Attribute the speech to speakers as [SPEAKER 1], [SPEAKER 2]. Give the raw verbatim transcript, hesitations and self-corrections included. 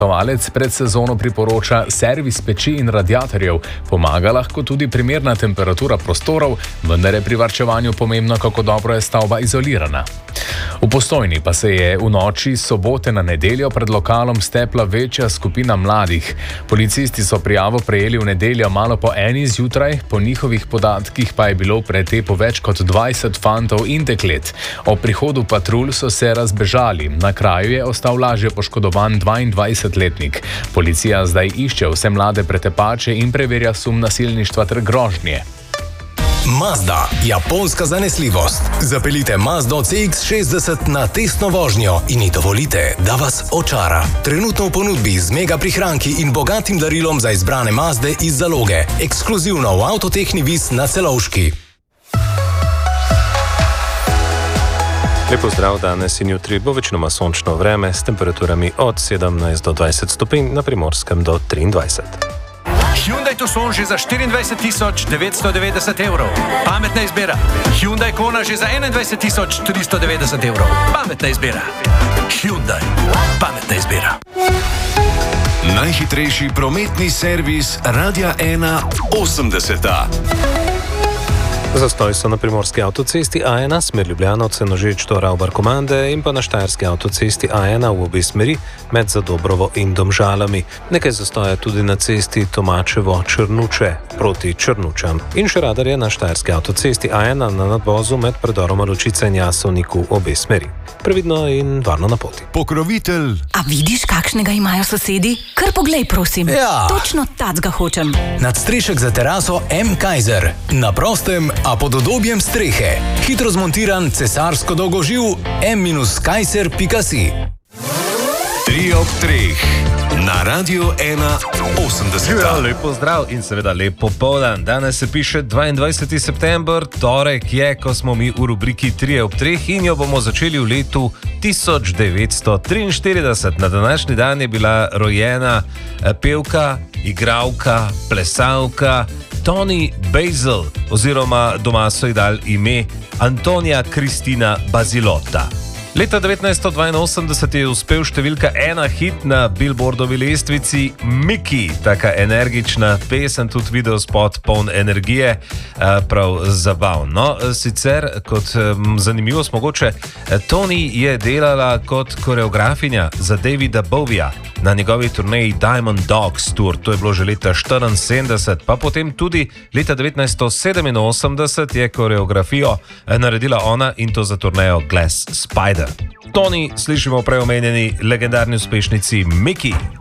[SPEAKER 1] Tovalec pred sezono priporoča servis peči in radiatorjev, pomaga lahko tudi primerna temperatura prostorov, vendar je pri varčevanju pomembno, kako dobro je stavba izolirana. V Postojni pa se je v noči sobote na nedeljo pred lokalom stepla večja skupina mladih. Policisti so prijavo prejeli v nedeljo malo po eni zjutraj, po njihovih podatkih pa je bilo v pretepu več kot dvajset fantov in deklet. Ob prihodu patrulj so se razbežali, na kraju je ostal lažje poškodovan dvaindvajsetletnik. Policija zdaj išče vse mlade pretepače in preverja sum nasilništva ter grožnje.
[SPEAKER 2] Mazda, japonska zanesljivost. Zapeljite Mazdo C X šestdeset na testno vožnjo in ji dovolite, da vas očara. Trenutno v ponudbi z mega prihranki in bogatim darilom za izbrane Mazde iz zaloge. Ekskluzivno v Avtotehni Vis na Celovški.
[SPEAKER 3] Lepo zdrav, danes in jutri bo večinoma sončno vreme s temperaturami od sedemnajst do dvajset stopinj, na Primorskem do triindvajset.
[SPEAKER 4] Hyundai Tucson že za štiriindvajset tisoč devetsto devetdeset evrov. Pametna izbira. Hyundai Kona že za enaindvajset tisoč tristo devetdeset evrov. Pametna izbira. Hyundai. Pametna izbira.
[SPEAKER 5] Najhitrejši prometni servis Radia ena osemdeseta.
[SPEAKER 3] Zastoj so na primorski avtocesti A ena, smer Ljubljana od Senožeč do Ravbar-Komande in pa na štajerski avtocesti A ena v obe smeri med Zadobrovo in Domžalami. Nekaj zastoja tudi na cesti Tomačevo-Črnuče proti Črnučam. In še radar je na štajerski avtocesti A ena na nadvozu med predoroma Ročice in Jasovniku v obe smeri. Previdno in varno na poti.
[SPEAKER 5] Pokrovitelj.
[SPEAKER 6] A vidiš, kakšnega imajo sosedi? Kar poglej, prosim.
[SPEAKER 2] Ja.
[SPEAKER 6] Točno tacga hočem.
[SPEAKER 2] Nadstrešek za teraso M. Kaiser. Na prostem, a pod udobjem strehe. Hitro zmontiran cesarsko dolgoživ M Kaiser pika si.
[SPEAKER 5] Tri ob treh. Na Radio ena osemdeseta.
[SPEAKER 7] Ja, lepo zdrav in seveda lep popoldan. Danes se piše dvaindvajseti september, torek je, ko smo mi v rubriki Tri ob treh in jo bomo začeli v letu tisoč devetsto triinštirideset. Na današnji dan je bila rojena pevka, igralka, plesalka Toni Basil, oziroma doma so ji dali ime Antonija Kristina Bazilotta. Leta devetnajststo dvainosemdeset je uspel številka ena hit na Billboardovi lestvici Mickey, taka energična pesem, tudi videospot poln energije, prav zabavno. No, sicer kot zanimivost mogoče, Toni je delala kot koreografinja za Davida Bowieja na njegovi turneji Diamond Dogs Tour, to je bilo že leta štiriinsedemdeset, pa potem tudi leta devetnajststo sedeminosemdeset je koreografijo naredila ona in to za turnejo Glass Spider. Toni slišimo prej omenjeni legendarni uspešnici Mickey.